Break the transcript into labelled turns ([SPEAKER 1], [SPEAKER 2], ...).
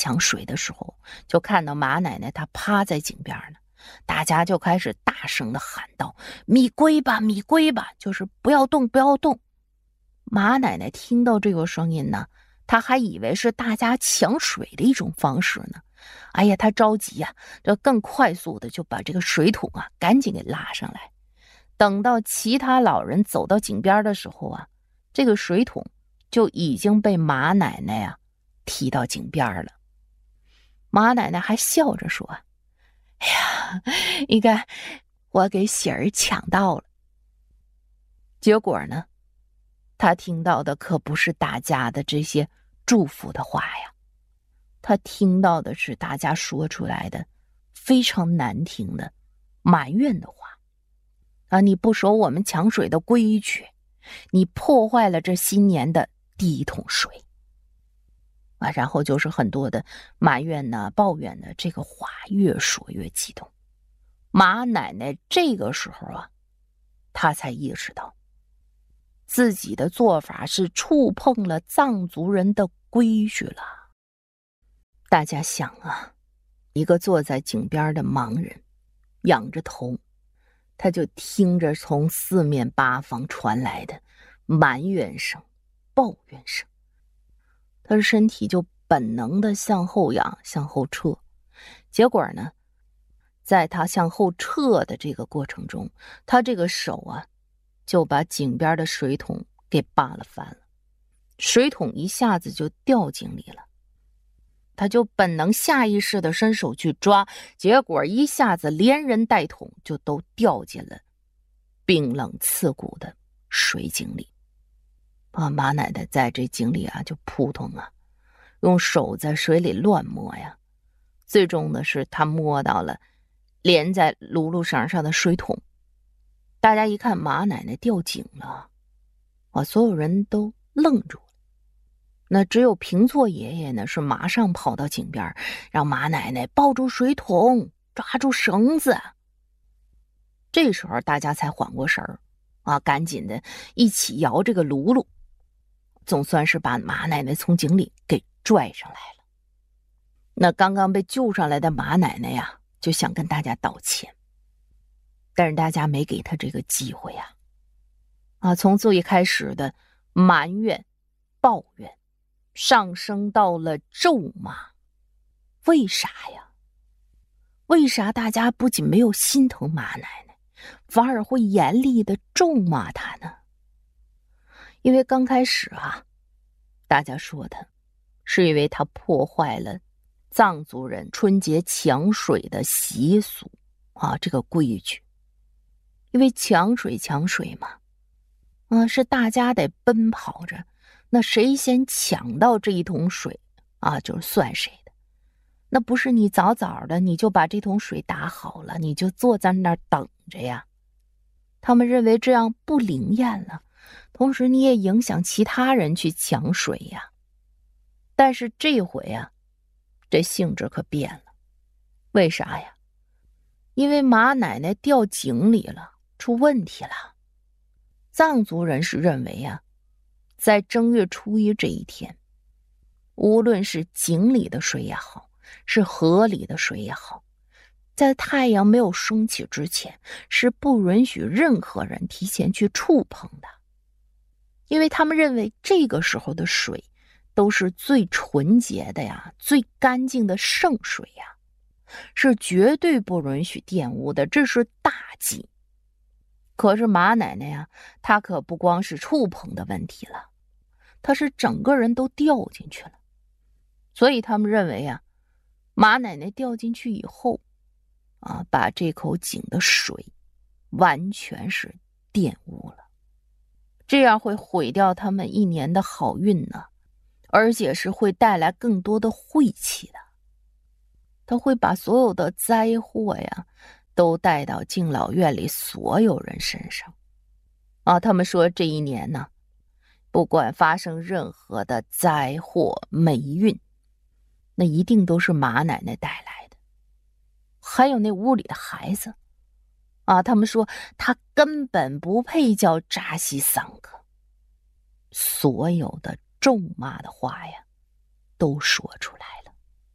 [SPEAKER 1] 抢水的时候，就看到马奶奶她趴在井边呢，大家就开始大声的喊道：米归吧，米归吧，就是不要动，不要动。马奶奶听到这个声音呢，她还以为是大家抢水的一种方式呢。哎呀，她着急呀，这更快速的就把这个水桶啊赶紧给拉上来。等到其他老人走到井边的时候啊，这个水桶就已经被马奶奶呀提到井边了。马奶奶还笑着说：哎呀，你看我给喜儿抢到了。结果呢，他听到的可不是大家的这些祝福的话呀，他听到的是大家说出来的非常难听的埋怨的话啊！你不守我们抢水的规矩，你破坏了这新年的第一桶水啊！然后就是很多的埋怨呢、抱怨呢，这个话越说越激动。马奶奶这个时候啊，她才意识到自己的做法是触碰了藏族人的规矩了。大家想啊，一个坐在井边的盲人，仰着头，他就听着从四面八方传来的埋怨声、抱怨声，他的身体就本能的向后仰、向后撤。结果呢，在他向后撤的这个过程中，他这个手啊，就把井边的水桶给扒了翻了，水桶一下子就掉井里了。他就本能下意识的伸手去抓，结果一下子连人带桶就都掉进了冰冷刺骨的水井里。马奶奶在这井里啊就扑通啊，用手在水里乱摸呀，最终的是他摸到了连在辘轳绳上的水桶。大家一看马奶奶掉井了啊，所有人都愣住了。那只有平错爷爷呢，是马上跑到井边，让马奶奶抱住水桶，抓住绳子。这时候大家才缓过神儿啊，赶紧的一起摇这个辘轳，总算是把马奶奶从井里给拽上来了。那刚刚被救上来的马奶奶呀，就想跟大家道歉，但是大家没给她这个机会呀。从最开始的埋怨、抱怨，上升到了咒骂。为啥呀？为啥大家不仅没有心疼马奶奶，反而会严厉的咒骂她呢？因为刚开始啊，大家说她是因为她破坏了藏族人春节抢水的习俗啊，这个规矩。因为抢水嘛，是大家得奔跑着，那谁先抢到这一桶水啊，就算谁的。那不是你早早的你就把这桶水打好了，你就坐在那儿等着呀。他们认为这样不灵验了，同时你也影响其他人去抢水呀。但是这回啊，这性质可变了。为啥呀？因为马奶奶掉井里了，出问题了。藏族人是认为啊，在正月初一这一天，无论是井里的水也好，是河里的水也好，在太阳没有升起之前，是不允许任何人提前去触碰的。因为他们认为这个时候的水都是最纯洁的呀，最干净的圣水呀，是绝对不允许玷污的，这是大忌。可是马奶奶呀，她可不光是触碰的问题了，她是整个人都掉进去了。所以他们认为啊，马奶奶掉进去以后啊，把这口井的水完全是玷污了，这样会毁掉他们一年的好运呢，而且是会带来更多的晦气的。他会把所有的灾祸呀都带到敬老院里所有人身上啊！他们说这一年呢，不管发生任何的灾祸霉运，那一定都是马奶奶带来的。还有那屋里的孩子啊，他们说他根本不配叫扎西桑克。所有的咒骂的话呀，都说出来了。